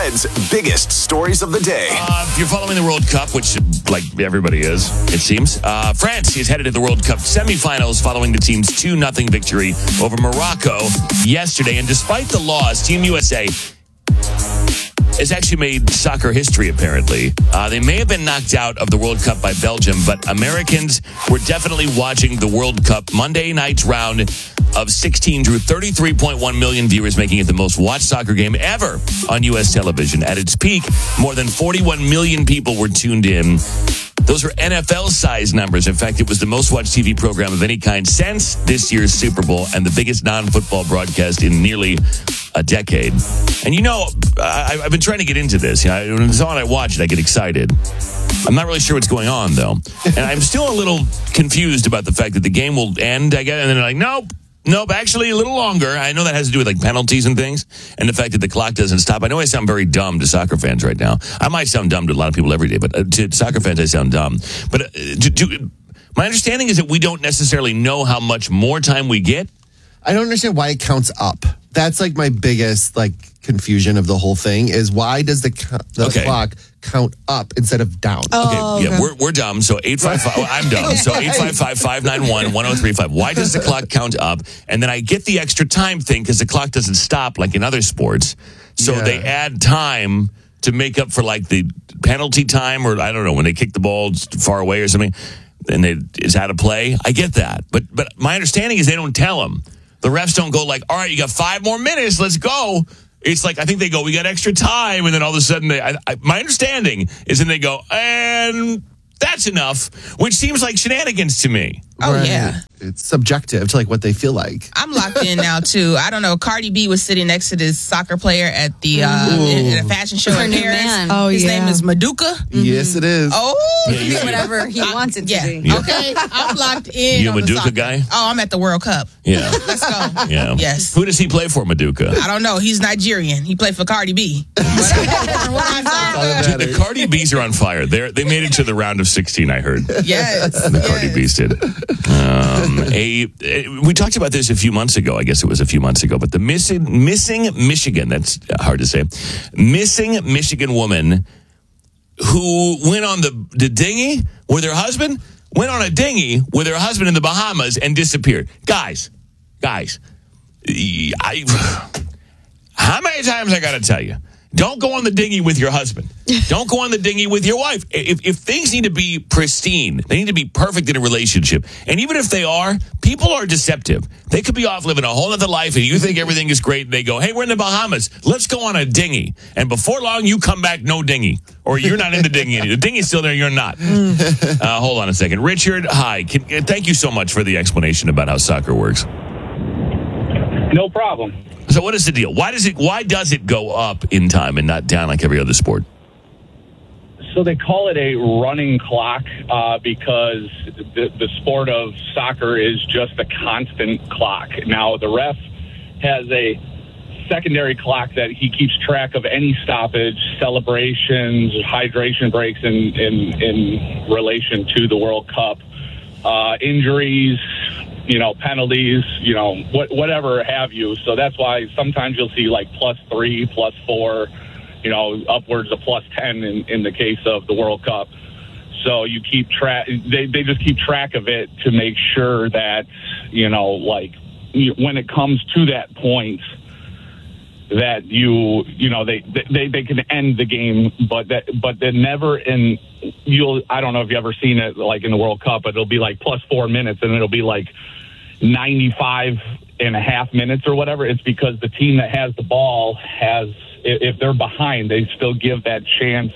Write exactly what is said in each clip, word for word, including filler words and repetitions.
Fred's biggest stories of the day. Uh, if you're following the World Cup, which, like everybody is, it seems, uh, France is headed to the World Cup semifinals following the team's two nothing victory over Morocco yesterday. And despite the loss, Team U S A has actually made soccer history, apparently. Uh, they may have been knocked out of the World Cup by Belgium, but Americans were definitely watching the World Cup. Monday night's round of sixteen drew thirty-three point one million viewers, making it the most watched soccer game ever on U S television. At its peak, more than forty-one million people were tuned in. Those were N F L-sized numbers. In fact, it was the most-watched T V program of any kind since this year's Super Bowl and the biggest non-football broadcast in nearly a decade. And you know, I, I've been trying to get into this. You know, when it's on, I watch it, I get excited. I'm not really sure what's going on, though. And I'm still a little confused about the fact that the game will end, I guess, and then they're like, nope. Nope, actually a little longer. I know that has to do with like penalties and things, and the fact that the clock doesn't stop. I know I sound very dumb to soccer fans right now. I might sound dumb to a lot of people every day, but uh, to soccer fans, I sound dumb. But uh, do, do, my understanding is that we don't necessarily know how much more time we get. I don't understand why it counts up. That's like my biggest like confusion of the whole thing is why does the, the Okay. clock count up instead of down? Okay, yeah, we're we're dumb. So eight five five. Oh, I'm dumb. So eight five five five nine one one zero three five. Why does the clock count up? And then I get the extra time thing because the clock doesn't stop like in other sports. So Yeah. they add time to make up for like the penalty time, or I don't know when they kick the ball far away or something, and it is out of play. I get that, but but my understanding is they don't tell them. The refs don't go like, all right, you got five more minutes, let's go. It's like, I think they go, we got extra time. And then all of a sudden, they, I, I, my understanding is then they go, and that's enough, which seems like shenanigans to me. Oh, Right. yeah. It's subjective to like what they feel like. I'm locked in now, too. I don't know. Cardi B was sitting next to this soccer player at the uh, in, in a fashion show Her in new Paris. man. Oh, His yeah. name is Maduka. Yes, it is. Oh, Yeah, you- Whatever he wants it to yeah. be. Okay, I'm locked in. You a on the Maduka soccer. guy? Oh, I'm at the World Cup. Yeah. Let's go. Yeah. Yes. Who does he play for, Maduka? I don't know. He's Nigerian. He played for Cardi B. What I Dude, the Cardi B's are on fire. They they made it to the round of sixteen, I heard. Yes. The Cardi yes. B's did. Um, a, a- we talked about this a few months ago. I guess it was a few months ago. But the missing, missing Michigan, that's hard to say, missing Michigan woman who went on the, the dinghy with her husband, went on a dinghy with her husband in the Bahamas and disappeared. Guys, guys, I, how many times I got to tell you? Don't go on the dinghy with your husband. Don't go on the dinghy with your wife. If, if things need to be pristine, they need to be perfect in a relationship. And even if they are, people are deceptive. They could be off living a whole other life and you think everything is great. And they go, hey, we're in the Bahamas. Let's go on a dinghy. And before long, you come back, no dinghy. Or you're not in the dinghy. The dinghy's still there, you're not. Uh, hold on a second. Richard, hi. Can, thank you so much for the explanation about how soccer works. No problem. So what is the deal? Why does it why does it go up in time and not down like every other sport? So they call it a running clock uh, because the, the sport of soccer is just a constant clock. Now, the ref has a secondary clock that he keeps track of any stoppage, celebrations, hydration breaks in, in, in relation to the World Cup, uh, injuries, you know, penalties, you know, what, whatever have you. So that's why sometimes you'll see like plus three, plus four, you know, upwards of plus ten in, in the case of the World Cup. So you keep track, they, they just keep track of it to make sure that, you know, like you, when it comes to that point that you, you know, they, they, they can end the game, but that, but they're never in, you'll, I don't know if you've ever seen it like in the World Cup, but it'll be like plus four minutes and it'll be like ninety-five and a half minutes or whatever. It's because the team that has the ball has, if they're behind, they still give that chance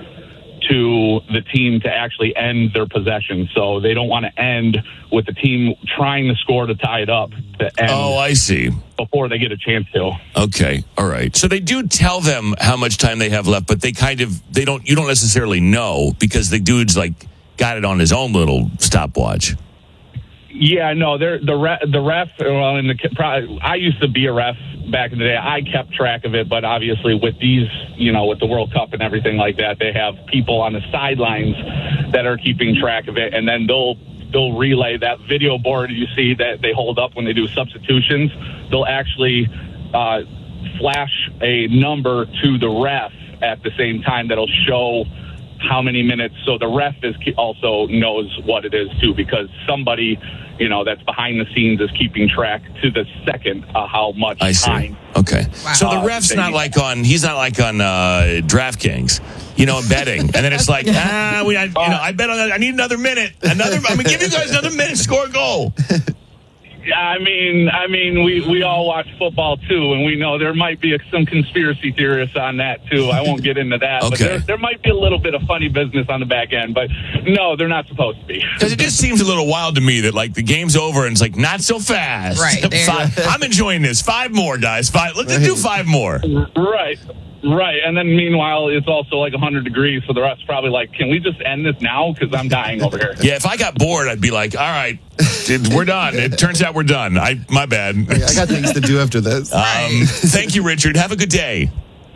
to the team to actually end their possession. So they don't want to end with the team trying to score to tie it up to end Oh, I see. before they get a chance to. Okay, all right. So they do tell them how much time they have left, but they kind of they don't. You don't necessarily know because the dude's like got it on his own little stopwatch. Yeah, no, they're, the ref, the ref. Well, in the probably, I used to be a ref back in the day. I kept track of it, but obviously with these, you know, with the World Cup and everything like that, they have people on the sidelines that are keeping track of it, and then they'll they'll relay that video board you see that they hold up when they do substitutions. They'll actually uh, flash a number to the ref, at the same time that'll show how many minutes. So the ref is also knows what it is too, because somebody, you know, that's behind the scenes is keeping track to the second uh, how much I see. time. Okay. Wow. So the Uh, ref's they- not like on, he's not like on uh, DraftKings, you know, betting. And then it's like, ah, we, I, you know, I bet on that. I need another minute. Another, I'm going to give you guys another minute, score a goal. I mean, I mean, we, we all watch football too, and we know there might be some conspiracy theorists on that too. I won't get into that, but Okay. there, there might be a little bit of funny business on the back end. But no, they're not supposed to be. Because it just seems a little wild to me that, like, the game's over and it's like, not so fast. Right, there. Five, I'm enjoying this. Five more, guys. Five. Let's do five more. Right, right. And then meanwhile, it's also like one hundred degrees, so the ref's probably like, can we just end this now? Because I'm dying over here. Yeah, if I got bored, I'd be like, all right, dude, we're done. It turns out we're done. I My bad. I got things to do after this. Um, thank you, Richard. Have a good day.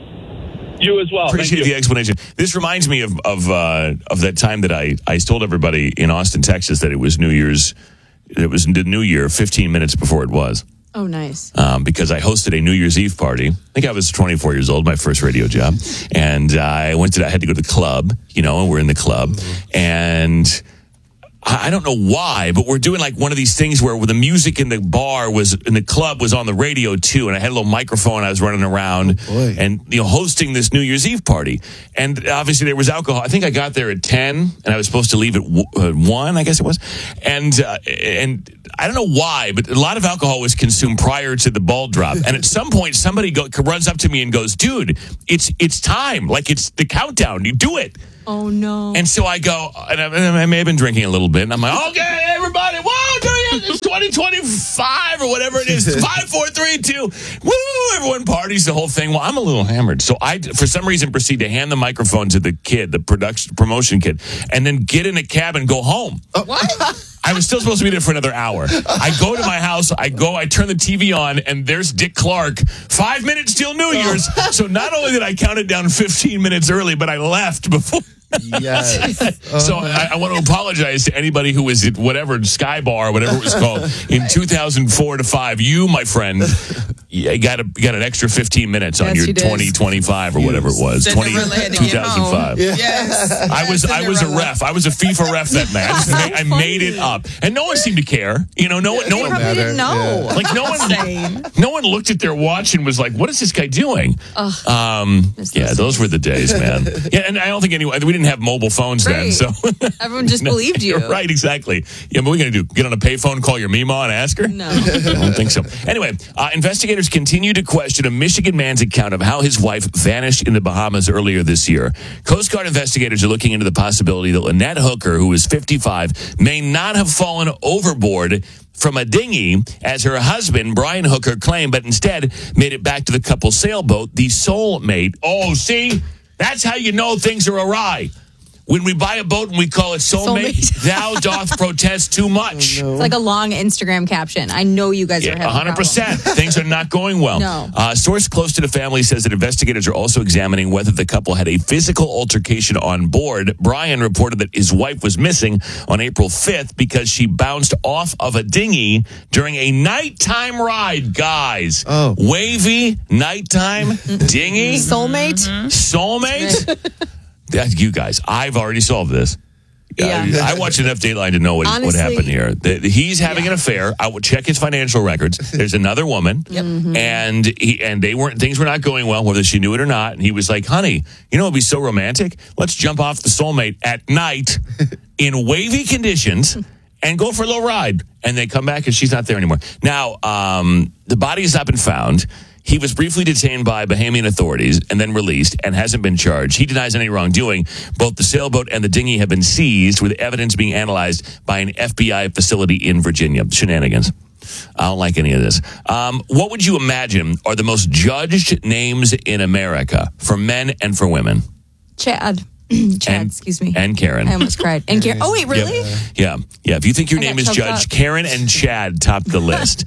You as well. Thank Appreciate you. the explanation. This reminds me of of uh, of that time that I, I told everybody in Austin, Texas, that it was New Year's. It was the New Year, fifteen minutes before it was, Oh, nice. um, because I hosted a New Year's Eve party. I think I was twenty-four years old, my first radio job, and I went to. I had to go to the club. You know, and we're in the club, and I I don't know why, but we're doing like one of these things where the music in the bar was in the club was on the radio too, and I had a little microphone. I was running around boy. and you know hosting this New Year's Eve party, and obviously there was alcohol. I think I got there at ten, and I was supposed to leave at w- uh, one. I guess it was, and uh, and I don't know why, but a lot of alcohol was consumed prior to the ball drop, and at some point somebody go, runs up to me and goes, "Dude, it's it's time! Like it's the countdown. You do it." Oh, no. And so I go, and I, and I may have been drinking a little bit, and I'm like, okay, everybody, whoa, do you? It's twenty twenty-five or whatever it is. Five, four, three, two. Woo! Everyone parties the whole thing. Well, I'm a little hammered, so I, for some reason, proceed to hand the microphone to the kid, the production promotion kid, and then get in a cab and go home. What? I was still supposed to be there for another hour. I go to my house, I go, I turn the T V on, and there's Dick Clark. Five minutes till New Year's. So not only did I count it down fifteen minutes early, but I left before. Yes. So I, I want to apologize to anybody who was at whatever Sky Bar, whatever it was called, in two thousand four to five. You, my friend, you got a, you got an extra fifteen minutes on Yes, your you did. twenty twenty-five or whatever it was. twenty, Cinderella had to get home. two thousand five. Yes. I was I was a Cinderella. ref. I was a FIFA ref that night. I, just ma- I made it up, and no one seemed to care. You know, no one, no They one, probably didn't know. Yeah. like no one, Same. no one looked at their watch and was like, "What is this guy doing?" Um, Miss yeah, those those were the days, man. Yeah, and I don't think anyone. We didn't have mobile phones then, Right. so Everyone just believed you. right, exactly. Yeah, but what are we gonna do? Get on a payphone, call your Mima, and ask her? No. I don't think so. Anyway, uh, investigators continue to question a Michigan man's account of how his wife vanished in the Bahamas earlier this year. Coast Guard investigators are looking into the possibility that Lynette Hooker, who is fifty-five, may not have fallen overboard from a dinghy, as her husband, Brian Hooker, claimed, but instead made it back to the couple's sailboat, the Soulmate. Oh, see? That's how you know things are awry. When we buy a boat and we call it Soulmate, Soulmate. thou doth protest too much. It's like a long Instagram caption. I know you guys are Yeah, having one hundred percent. Things are not going well. No. Uh, a source close to the family says that investigators are also examining whether the couple had a physical altercation on board. Brian reported that his wife was missing on April fifth because she bounced off of a dinghy during a nighttime ride. Guys, Oh. wavy, nighttime, dinghy, Soulmate? Soulmate? That- You guys, I've already solved this. Yeah. Uh, I watched enough Dateline to know what, what Honestly- happened here. The- he's having an affair. I would check his financial records. There's another woman, and he, and they weren't things were not going well, whether she knew it or not. And he was like, "Honey, you know it'd be so romantic. Let's jump off the Soulmate at night in wavy conditions." And go for a little ride. And they come back and she's not there anymore. Now, um, the body has not been found. He was briefly detained by Bahamian authorities and then released and hasn't been charged. He denies any wrongdoing. Both the sailboat and the dinghy have been seized, with evidence being analyzed by an F B I facility in Virginia. Shenanigans. I don't like any of this. Um, what would you imagine are the most judged names in America for men and for women? Chad. Chad, And- excuse me. And Karen. I almost cried. And Karen. Oh, wait, really? Yeah. Yeah. If you think your I name got is choked Judge, up. Karen and Chad top the list.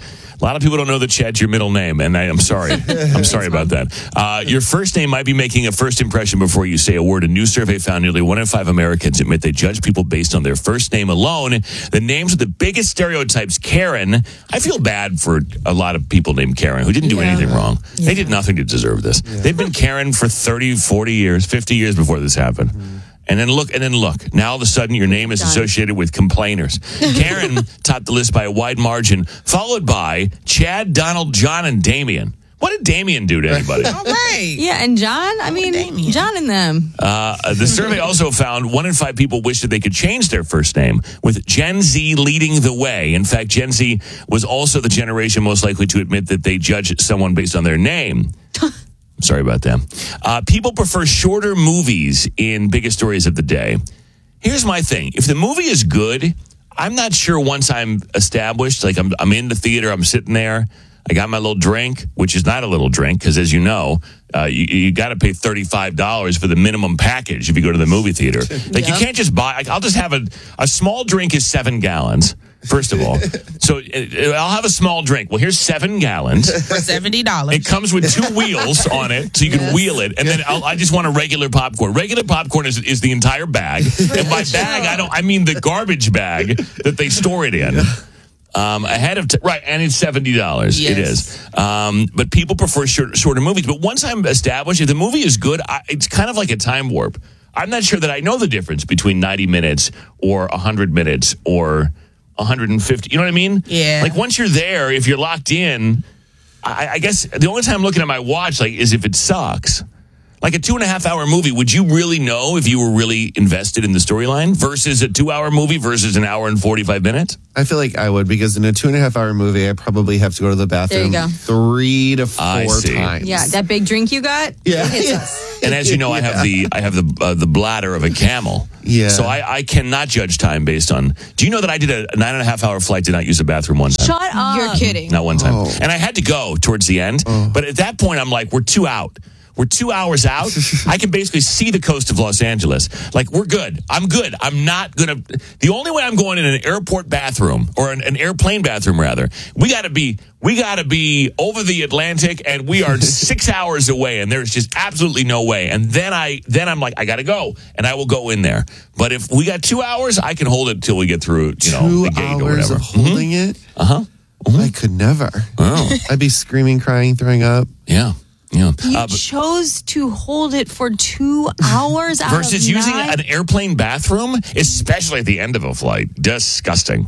A lot of people don't know that Chad's your middle name, and I, I'm sorry. I'm sorry about that. Uh, your first name might be making a first impression before you say a word. A new survey found nearly one in five Americans admit they judge people based on their first name alone. The names with the biggest stereotypes, Karen. I feel bad for a lot of people named Karen who didn't do Yeah. anything wrong. Yeah. They did nothing to deserve this. They've been Karen for thirty, forty years, fifty years before this happened. Mm-hmm. And then look, and then look. Now all of a sudden, your name is Done. associated with complainers. Karen topped the list by a wide margin, followed by Chad, Donald, John, and Damien. What did Damien do to anybody? All right. Yeah, and John, I mean, Damien. John and them. Uh, the survey also found one in five people wish that they could change their first name, with Gen Z leading the way. In fact, Gen Z was also the generation most likely to admit that they judge someone based on their name. Sorry about that. Uh, people prefer shorter movies in biggest stories of the day. Here's my thing. If the movie is good, I'm not sure once I'm established, like I'm, I'm in the theater, I'm sitting there, I got my little drink, which is not a little drink, because as you know, uh, you, you got to pay thirty-five dollars for the minimum package if you go to the movie theater. Like you can't just buy, like, I'll just have a, a small drink is seven gallons. First of all, so uh, I'll have a small drink. Well, here's seven gallons. For seventy dollars. It comes with two wheels on it, so you can Yes. wheel it. And then I'll, I just want a regular popcorn. Regular popcorn is, is the entire bag. And by bag, I don't. I mean the garbage bag that they store it in. Um, ahead of t- right, and it's seventy dollars. It Yes. is. Um, but people prefer short, shorter movies. But once I'm established, if the movie is good, I, it's kind of like a time warp. I'm not sure that I know the difference between ninety minutes or one hundred minutes or one hundred fifty. You know what I mean? Yeah. Like once you're there, if you're locked in, I, I guess the only time I'm looking at my watch like is if it sucks. Like a two and a half hour movie, would you really know if you were really invested in the storyline versus a two hour movie versus an hour and forty-five minutes? I feel like I would, because in a two and a half hour movie, I probably have to go to the bathroom go. three to I four see. times. Yeah, that big drink you got. Yeah. Hits us. And as you know, I have the I have the uh, the bladder of a camel. Yeah. So I, I cannot judge time based on. Do you know that I did a nine and a half hour flight, did not use a bathroom one time? Shut up. You're kidding. Not one time. Oh. And I had to go towards the end. But at that point, I'm like, we're two out. We're two hours out. I can basically see the coast of Los Angeles. Like, we're good. I'm good. I'm not going to. The only way I'm going in an airport bathroom, or an, an airplane bathroom, rather, we got to be. We got to be over the Atlantic, and we are six hours away, and there's just absolutely no way. And then I, then I'm like, I got to go, and I will go in there. But if we got two hours, I can hold it till we get through, you know, Two the gate or hours whatever. of holding it? Uh huh. I could never. Oh, I'd be screaming, crying, throwing up. yeah, yeah. You Uh, but- chose to hold it for two hours out versus of using nine? an airplane bathroom, especially at the end of a flight. Disgusting.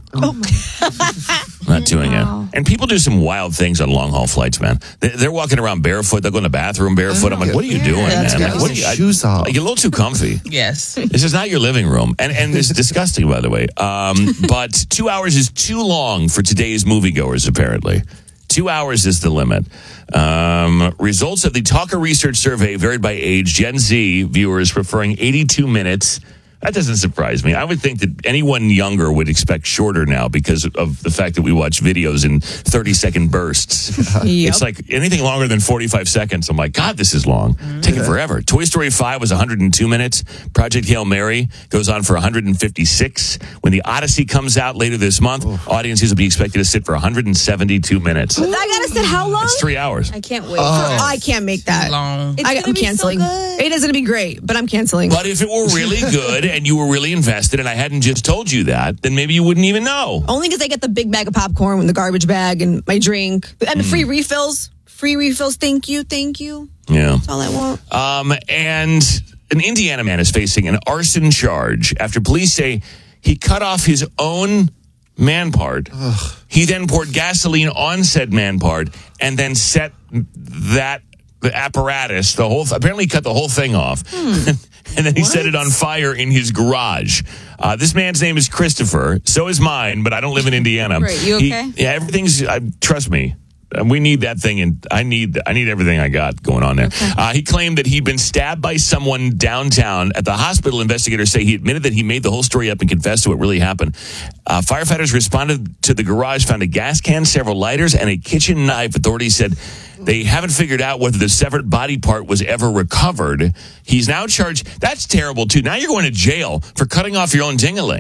Not doing Wow. it. And people do some wild things on long haul flights, man. They- They're walking around barefoot. They'll go in the bathroom barefoot. I'm like, what are you doing, That's man? good. Like, what are you, I- Shoes off. like, you're a little too comfy. Yes. This is not your living room. And and it's disgusting, by the way. Um, but two hours is too long for today's moviegoers, apparently. Two hours is the limit. Um, results of the Talker Research Survey varied by age. Gen Z viewers preferring eighty-two minutes. That doesn't surprise me. I would think that anyone younger would expect shorter now because of the fact that we watch videos in thirty-second bursts. It's like anything longer than forty-five seconds. I'm like, God, this is long. Taking forever. Toy Story five was one hundred two minutes. Project Hail Mary goes on for one hundred fifty-six. When the Odyssey comes out later this month, audiences will be expected to sit for one hundred seventy-two minutes. I gotta sit how long? It's three hours. I can't wait. I can't make that. Long. It's I, gonna I'm be so canceling. good. It is gonna be great, but I'm canceling. But if it were really good and you were really invested and I hadn't just told you that, then maybe you wouldn't even know. Only because I get the big bag of popcorn with the garbage bag and my drink and the free refills. Free refills. Thank you. Thank you. Yeah. That's all I want. Um, and an Indiana man is facing an arson charge after police say he cut off his own man part. He then poured gasoline on said man part and then set that the apparatus, the whole, apparently he cut the whole thing off. And then he set it on fire in his garage. Uh, this man's name is Christopher. So is mine, but I don't live in Indiana. Great. You He- okay? yeah, everything's, uh, trust me. Uh, We need that thing, and I need I need everything I got going on there. Uh, he claimed that he'd been stabbed by someone downtown. At the hospital, investigators say he admitted that he made the whole story up and confessed to what really happened. Uh, firefighters responded to the garage, found a gas can, several lighters, and a kitchen knife. Authorities said they haven't figured out whether the severed body part was ever recovered. He's now charged. That's terrible, too. Now you're going to jail for cutting off your own ding-a-ling.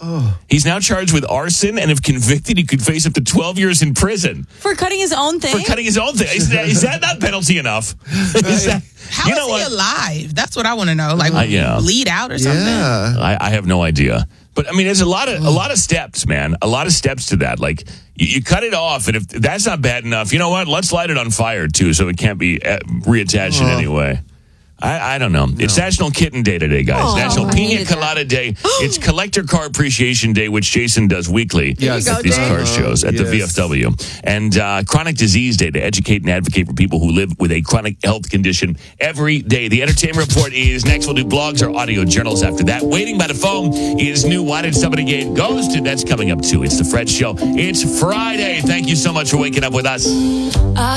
He's now charged with arson, and if convicted, he could face up to twelve years in prison For cutting his own thing? for cutting his own thing. Is that, is that not penalty enough? Is that, How you is know he what? alive? That's what I want to know. Like, Uh, yeah. bleed out or something? Yeah. I, I have no idea. But I mean, there's a lot of a lot of steps, man. A lot of steps to that. Like you, you cut it off, and if that's not bad enough, you know what? Let's light it on fire too, so it can't be uh, reattached in any way. I, I don't know. It's National Kitten Day today, guys. Oh, National I Pina needed that. Colada Day. It's Collector Car Appreciation Day, which Jason does weekly Yes. at these Jay. car shows at the Yes. V F W. And uh, Chronic Disease Day to educate and advocate for people who live with a chronic health condition every day. The Entertainment Report is next. We'll do blogs or audio journals after that. Waiting by the phone is new Why Did Somebody Get Ghosted? That's coming up too. It's the Fred Show. It's Friday. Thank you so much for waking up with us.